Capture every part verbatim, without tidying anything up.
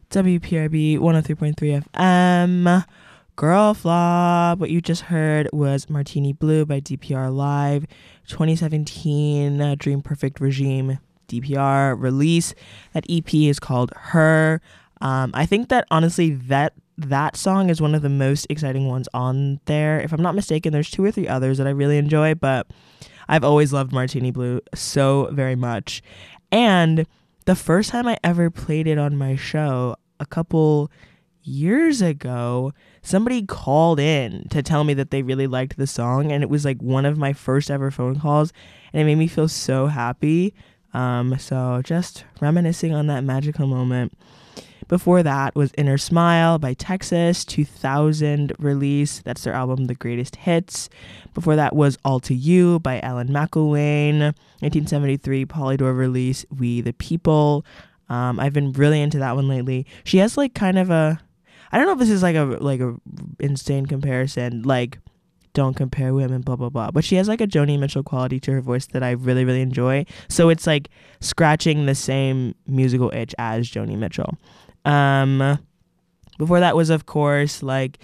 W P R B one oh three point three F M. Girl Flop. What you just heard was Martini Blue by D P R Live, twenty seventeen uh, Dream Perfect Regime D P R release. That E P is called Her. Um, I think that honestly that that song is one of the most exciting ones on there. If I'm not mistaken, there's two or three others that I really enjoy, but I've always loved Martini Blue so very much. And the first time I ever played it on my show, a couple years ago, somebody called in to tell me that they really liked the song, and it was like one of my first ever phone calls, and it made me feel so happy. Um, so just reminiscing on that magical moment. Before that was Inner Smile by Texas, two thousand release. That's their album, The Greatest Hits. Before that was All To You by Ellen McElwain, nineteen seventy-three Polydor release, We the People. Um, I've been really into that one lately. She has like kind of a, I don't know if this is like a like a insane comparison, like don't compare women, blah, blah, blah. But she has like a Joni Mitchell quality to her voice that I really, really enjoy. So it's like scratching the same musical itch as Joni Mitchell. Um, before that was, of course, like,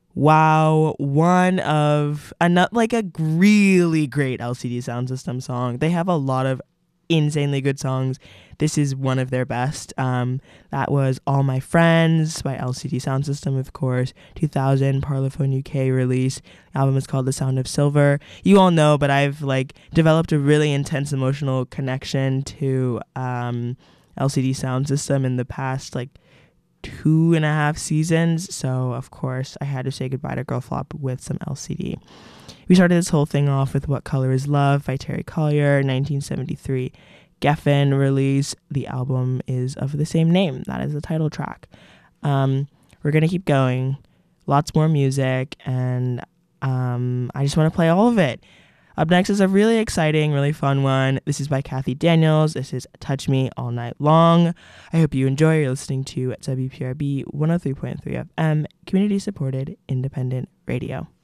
wow, one of, another, like a really great L C D Sound System song. They have a lot of insanely good songs. This is one of their best. Um, that was All My Friends by L C D Sound System, of course. two thousand Parlophone U K release. The album is called The Sound of Silver. You all know, but I've like developed a really intense emotional connection to um, L C D Sound System in the past like two and a half seasons. So of course I had to say goodbye to Girl Flop with some L C D. We started this whole thing off with What Color Is Love by Terry Collier, nineteen seventy-three Geffen release. The album is of the same name. That is the title track. Um, we're going to keep going. Lots more music, and um, I just want to play all of it. Up next is a really exciting, really fun one. This is by Kathy Daniels. This is Touch Me All Night Long. I hope you enjoy. You're listening to W P R B one oh three point three F M, community-supported independent radio.